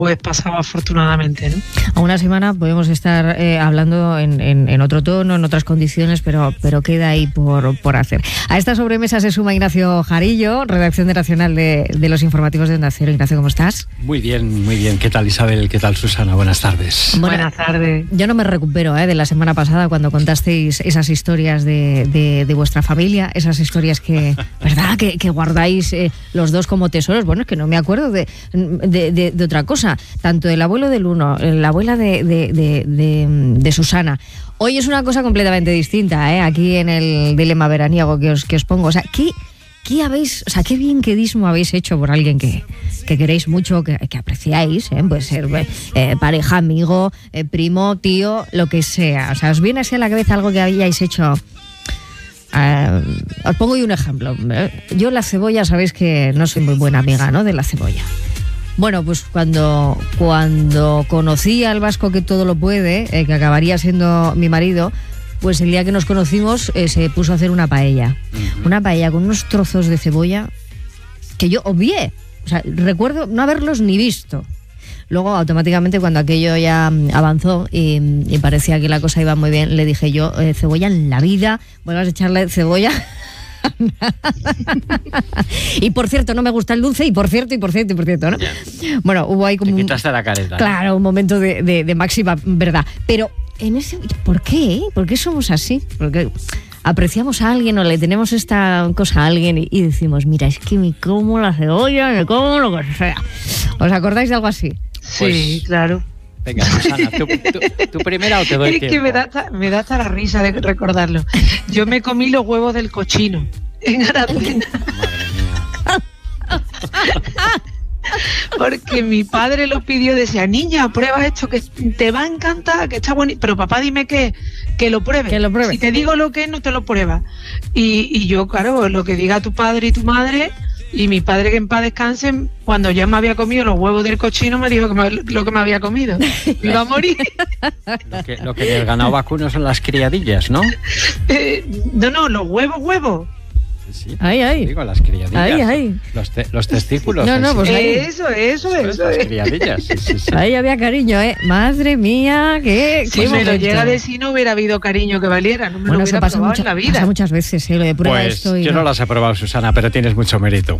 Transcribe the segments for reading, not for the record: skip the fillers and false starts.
pues pasaba afortunadamente, ¿no? A una semana podemos estar hablando en otro tono, en otras condiciones, pero queda ahí por hacer. A esta sobremesa se suma Ignacio Jarillo, redacción de Nacional de los informativos de Onda Cero. Ignacio, ¿cómo estás? Muy bien, muy bien. ¿Qué tal, Isabel? ¿Qué tal, Susana? Buenas tardes. Buenas tardes. Yo no me recupero de la semana pasada cuando contasteis esas historias de vuestra familia, esas historias que, ¿verdad? que guardáis los dos como tesoros. Bueno, es que no me acuerdo de otra cosa. Tanto el abuelo del uno, la abuela de Susana. Hoy es una cosa completamente distinta, aquí en el dilema veraniego que os pongo. O sea, ¿qué habéis, o sea, qué bien quedismo habéis hecho por alguien que queréis mucho, que apreciáis? Puede ser pareja, amigo, primo, tío, lo que sea. O sea, ¿os viene así a la cabeza algo que hayáis hecho? Os pongo yo un ejemplo. Yo la cebolla, sabéis que no soy muy buena amiga, ¿no?, de la cebolla. Bueno, pues cuando conocí al vasco que todo lo puede, que acabaría siendo mi marido, pues el día que nos conocimos se puso a hacer una paella. Uh-huh. Una paella con unos trozos de cebolla que yo obvié. O sea, recuerdo no haberlos ni visto. Luego, automáticamente, cuando aquello ya avanzó y parecía que la cosa iba muy bien, le dije yo, cebolla en la vida, vuelvas a echarle cebolla... Y por cierto, no me gusta el dulce, y por cierto, ¿no? Yeah. Bueno, hubo ahí como... Te quitaste la careta. Claro, un momento de máxima verdad. Pero en ese... ¿Por qué? ¿Por qué somos así? Porque apreciamos a alguien o le tenemos esta cosa a alguien y decimos, mira, es que me como la cebolla, me como lo que sea. ¿Os acordáis de algo así? Pues, sí, claro. Venga, Susana, ¿tú primera o te doy tiempo? Es que me da hasta la risa de recordarlo. Yo me comí los huevos del cochino en Aratena. Porque mi padre lo pidió, decía, niña, prueba esto, que te va a encantar, que está bonito. Pero papá, dime que lo pruebes. Que lo pruebes. Si te digo lo que es, no te lo pruebas. Y yo, claro, lo que diga tu padre y tu madre... Y mi padre, que en paz descanse, cuando ya me había comido los huevos del cochino, me dijo lo que me había comido. Me iba a morir. Lo que del ganado vacuno son las criadillas, ¿no? No, los huevos. Sí, ay. Digo, las criadillas. Ay. Los testículos. No, pues eso. Las criadillas. Sí. Ahí había cariño, Madre mía, qué si me lo llega a decir, no hubiera habido cariño que valiera. No me lo hubiera probado en la vida. Pasa muchas veces, lo de prueba pues esto. Yo no las he probado, Susana, pero tienes mucho mérito.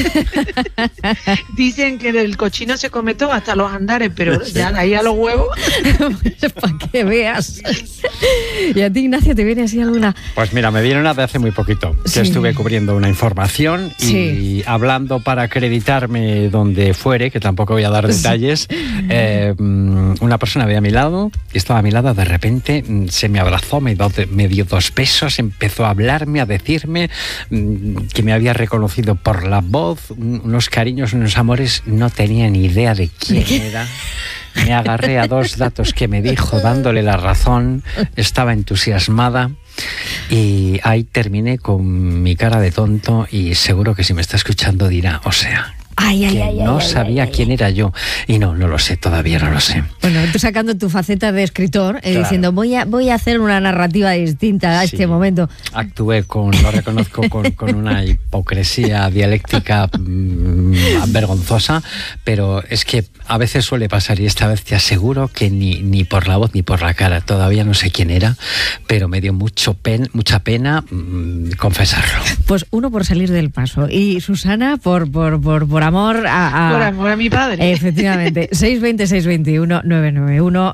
Dicen que del cochino se come todo, hasta los andares, pero ya de ahí a los huevos. Para que veas. ¿Y a ti, Ignacio, te viene así alguna? Pues mira, me viene una de hace muy poquito, que estuve cubriendo una información y hablando para acreditarme donde fuere, que tampoco voy a dar detalles, una persona veía a mi lado, y estaba a mi lado, de repente se me abrazó, me dio 2 besos, empezó a hablarme, a decirme que me había reconocido por la voz, unos cariños, unos amores, no tenía ni idea de quién era. Me agarré a 2 datos que me dijo, dándole la razón, estaba entusiasmada. Y ahí terminé con mi cara de tonto, y seguro que si me está escuchando dirá, o sea, no sabía quién era yo. Y no lo sé, todavía no lo sé. Bueno, tú sacando tu faceta de escritor, claro, diciendo voy a hacer una narrativa distinta a este momento. Actué lo reconozco, con una hipocresía dialéctica vergonzosa, pero es que a veces suele pasar, y esta vez te aseguro que ni por la voz ni por la cara, todavía no sé quién era, pero me dio mucha pena confesarlo. Pues uno por salir del paso, y Susana por amor a mi padre. Efectivamente. 620-621-991,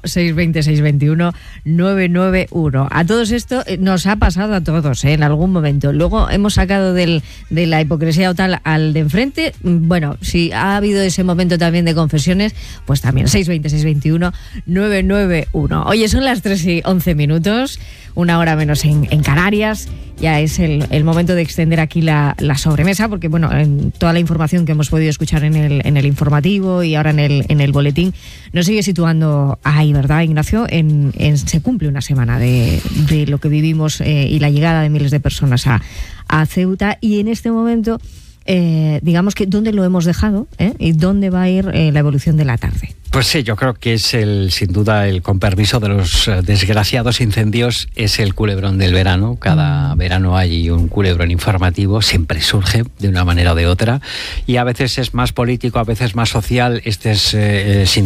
620-621-991. A todos esto nos ha pasado a todos, en algún momento. Luego hemos sacado de la hipocresía o tal al de enfrente. Bueno, si ha habido ese momento también de confesiones, pues también 620-621-991. Oye, son las 3:11, 1 hora menos en Canarias. Ya es el momento de extender aquí la sobremesa, porque bueno, en toda la información que hemos podido escuchar en el informativo y ahora en el boletín nos sigue situando ahí, ¿verdad, Ignacio? Se cumple una semana de lo que vivimos y la llegada de miles de personas a Ceuta, y en este momento digamos que dónde lo hemos dejado y dónde va a ir la evolución de la tarde. Pues sí, yo creo que es sin duda, con permiso de los desgraciados incendios, es el culebrón del verano. Cada verano hay un culebrón informativo, siempre surge de una manera o de otra, y a veces es más político, a veces más social. Este es sin